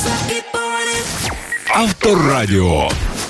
Авторадіо.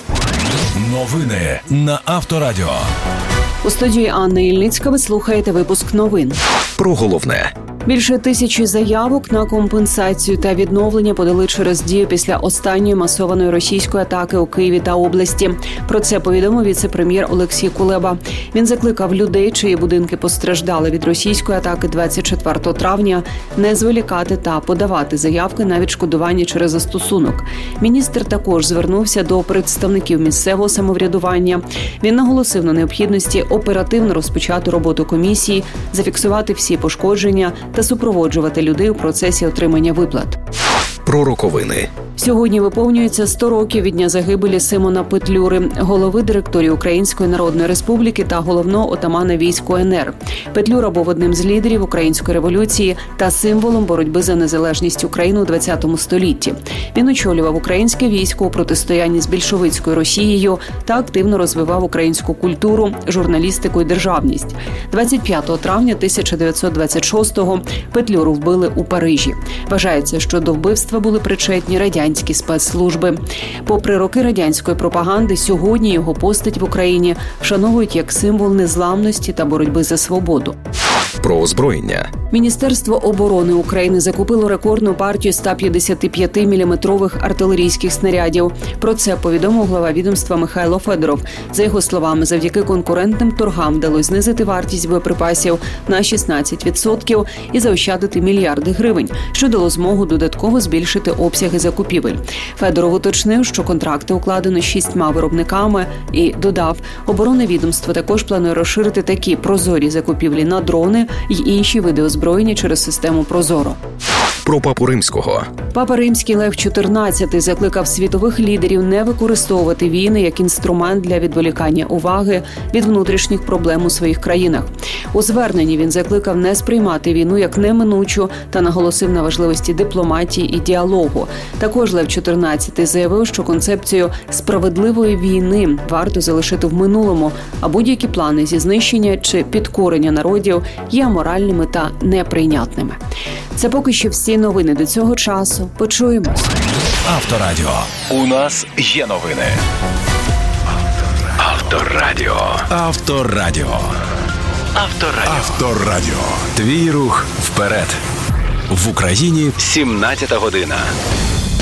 Новини на Авторадіо. У студії Анна Ільницька ви слухаєте випуск новин. Про головне. Більше 1000 заявок на компенсацію та відновлення подали через дію після останньої масованої російської атаки у Києві та області. Про це повідомив віце-прем'єр Олексій Кулеба. Він закликав людей, чиї будинки постраждали від російської атаки 24 травня, не зволікати та подавати заявки на відшкодування через застосунок. Міністр також звернувся до представників місцевого самоврядування. Він наголосив на необхідності оперативно розпочати роботу комісії, зафіксувати всі пошкодження та супроводжувати людей у процесі отримання виплат. Про роковини. Сьогодні виповнюється 100 років від дня загибелі Симона Петлюри, голови директорії Української Народної Республіки та головного отамана військ УНР. Петлюра був одним з лідерів Української революції та символом боротьби за незалежність України у ХХ столітті. Він очолював українське військо у протистоянні з більшовицькою Росією та активно розвивав українську культуру, журналістику і державність. 25 травня 1926-го Петлюру вбили у Парижі. Вважається, що до вбивства були причетні радянські спецслужби. Попри роки радянської пропаганди, сьогодні його постать в Україні вшановують як символ незламності та боротьби за свободу. Про озброєння. Міністерство оборони України закупило рекордну партію 155-мм артилерійських снарядів. Про це повідомив глава відомства Михайло Федоров. За його словами, завдяки конкурентним торгам вдалося знизити вартість боєприпасів на 16% і заощадити мільярди гривень, що дало змогу додатково збільшити обсяги закупівель. Федоров уточнив, що контракти укладено з 6 виробниками і додав, оборонне відомство також планує розширити такі прозорі закупівлі на дрони й інші види озброєння через систему «Прозоро». Про Папу Римського. Папа Римський Лев XIV закликав світових лідерів не використовувати війни як інструмент для відволікання уваги від внутрішніх проблем у своїх країнах. У зверненні він закликав не сприймати війну як неминучу та наголосив на важливості дипломатії і діалогу. Також Лев XIV заявив, що концепцію справедливої війни варто залишити в минулому, а будь-які плани зі знищення чи підкорення народів є аморальними та неприйнятними. Це поки що всі новини до цього часу. Почуємось. Авторадіо. У нас є новини. Авторадіо. Авторадіо. Авторадіо. Авторадіо. Твій рух вперед. В Україні 17 година.